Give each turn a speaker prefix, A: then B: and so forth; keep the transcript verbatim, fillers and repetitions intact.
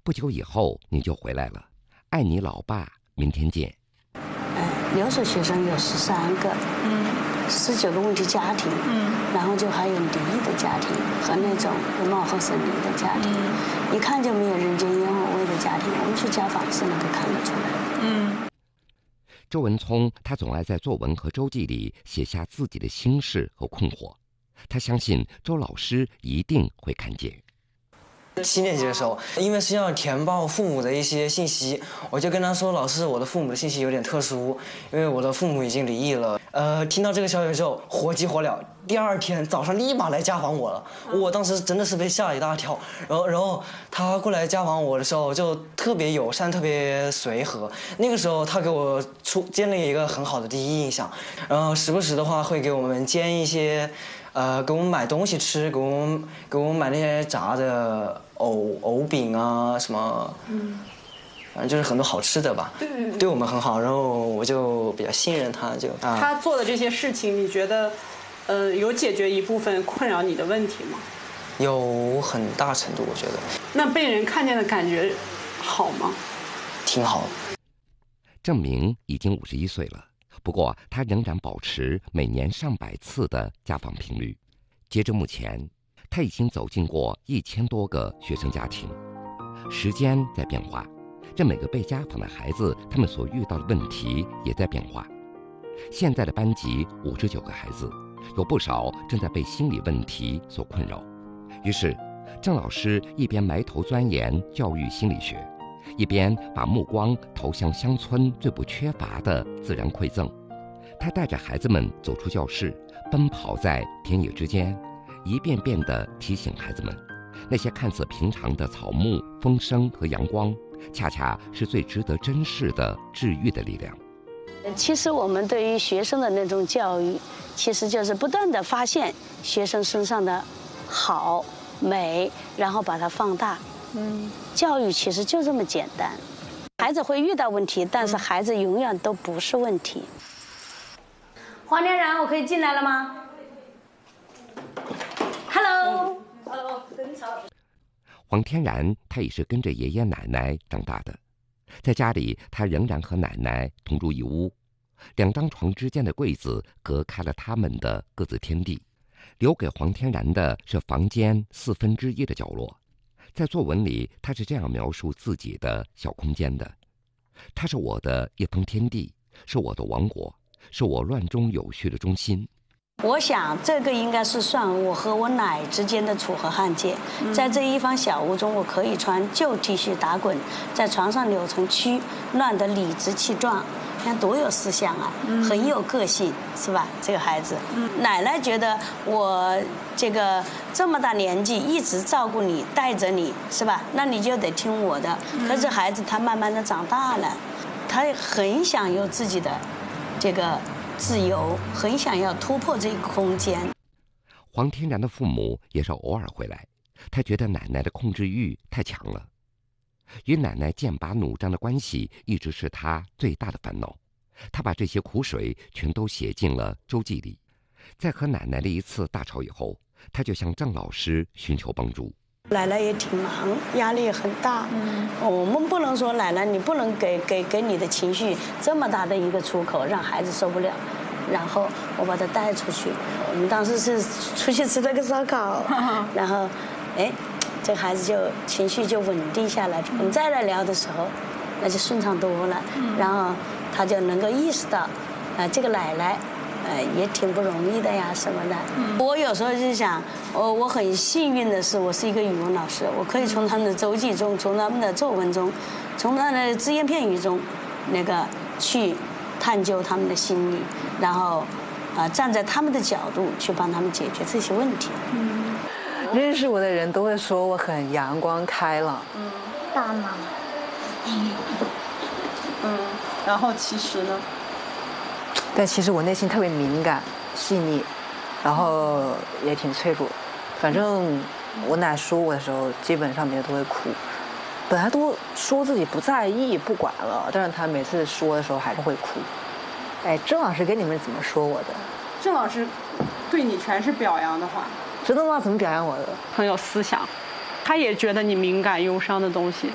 A: 不久以后你就回来了，爱你老爸，明天见。
B: 呃，留守学生有十三个，嗯，十九个问题家庭，嗯，然后就还有离异的家庭和那种有貌合神离的家庭，嗯，一看就没有人间烟火味的家庭，我们去家访是能够看得出来。嗯。
A: 周文聪他总爱在作文和周记里写下自己的心事和困惑，他相信周老师一定会看见。
C: 七年级的时候，因为是要填报父母的一些信息，我就跟他说：“老师，我的父母的信息有点特殊，因为我的父母已经离异了。”呃，听到这个消息之后，火急火燎，第二天早上立马来家访我了。我当时真的是被吓了一大跳。然后，然后他过来家访我的时候，就特别友善，特别随和。那个时候，他给我出建立一个很好的第一印象，然后时不时的话会给我们煎一些。呃，给我们买东西吃，给我们给我们买那些炸的藕藕饼啊，什么，嗯，反正就是很多好吃的吧，嗯，对我们很好，然后我就比较信任他，就
D: 啊。他做的这些事情，你觉得，呃，有解决一部分困扰你的问题吗？
C: 有很大程度，我觉得。
D: 那被人看见的感觉好吗？
C: 挺好。
A: 郑明已经五十一岁了。不过，他仍然保持每年上百次的家访频率。截至目前，他已经走进过一千多个学生家庭。时间在变化，这每个被家访的孩子，他们所遇到的问题也在变化。现在的班级五十九个孩子，有不少正在被心理问题所困扰。于是，郑老师一边埋头钻研教育心理学，一边把目光投向乡村最不缺乏的自然馈赠。他带着孩子们走出教室，奔跑在田野之间，一遍遍地提醒孩子们，那些看似平常的草木、风声和阳光，恰恰是最值得珍视的治愈的力量。
B: 其实我们对于学生的那种教育，其实就是不断地发现学生身上的好、美，然后把它放大。嗯，教育其实就这么简单。孩子会遇到问题，但是孩子永远都不是问题。黄天然，我可以进来了吗 ？Hello，Hello，
A: 黄天然，他也是跟着爷爷奶奶长大的，在家里，他仍然和奶奶同住一屋，两张床之间的柜子隔开了他们的各自天地，留给黄天然的是房间四分之一的角落。在作文里，他是这样描述自己的小空间的：它是我的一方天地，是我的王国，是我乱中有序的中心。
B: 我想这个应该是算我和我奶之间的楚河汉界。在这一方小屋中，我可以穿旧 T 恤打滚，在床上扭成蛆，乱得理直气壮。你看多有思想啊，很有个性，是吧？这个孩子，奶奶觉得我这个这么大年纪一直照顾你，带着你，是吧？那你就得听我的。可是孩子他慢慢的长大了，他很想有自己的这个自由，很想要突破这个空间。
A: 黄天然的父母也是偶尔回来，他觉得奶奶的控制欲太强了。与奶奶剑拔弩张的关系一直是他最大的烦恼，他把这些苦水全都写进了周记里。在和奶奶的一次大吵以后，他就向郑老师寻求帮助。
B: 奶奶也挺忙，压力也很大。嗯，我们不能说奶奶，你不能给给给你的情绪这么大的一个出口，让孩子受不了。然后我把他带出去，我们当时是出去吃了个烧烤，然后，哎。这个孩子就情绪就稳定下来，我们再来聊的时候，那就顺畅多了。然后他就能够意识到，啊、呃，这个奶奶，呃，也挺不容易的呀，什么的。我有时候就想，我我很幸运的是，我是一个语文老师，我可以从他们的周记中，从他们的作文中，从他们的只言片语中，那个去探究他们的心理，然后，啊、呃，站在他们的角度去帮他们解决这些问题。嗯。
E: 认识我的人都会说我很阳光开朗。
D: 嗯，大妈。嗯。嗯，然后其实呢？
E: 但其实我内心特别敏感、细腻，然后也挺脆弱。反正我奶说我的时候，基本上每次都会哭。本来都说自己不在意、不管了，但是他每次说的时候还是会哭。哎，郑老师跟你们怎么说我的？
D: 郑老师对你全是表扬的话。
E: 真的吗？怎么表扬我的？
D: 很有思想，他也觉得你敏感忧伤的东西。